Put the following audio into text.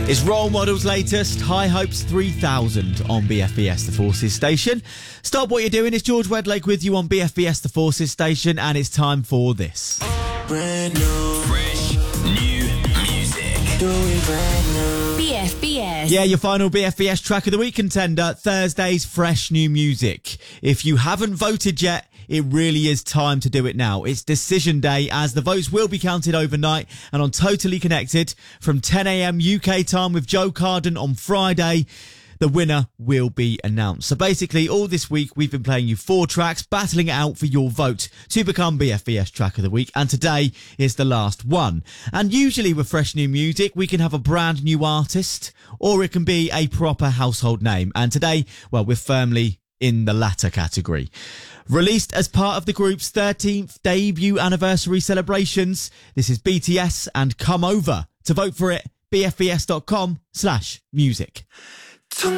It's Role Model's latest, High Hopes 3000 on BFBS The Forces station. Stop what you're doing. It's George Wedlake with you on BFBS The Forces station, and it's time for this. Brand new, Fresh new music. do it brand new. BFBS. Yeah, your final BFBS track of the week contender, Thursday's fresh new music. If you haven't voted yet, it really is time to do it now. It's decision day, as the votes will be counted overnight, and on Totally Connected from 10 a.m. UK time with Joe Carden on Friday, the winner will be announced. So basically, all this week, we've been playing you 4 tracks, battling it out for your vote to become BFBS Track of the Week. And today is the last one. And usually with fresh new music, we can have a brand new artist, or it can be a proper household name. And today, well, we're firmly in the latter category. Released as part of the group's 13th debut anniversary celebrations, this is BTS and Come Over. To vote for it, bfbs.com/music.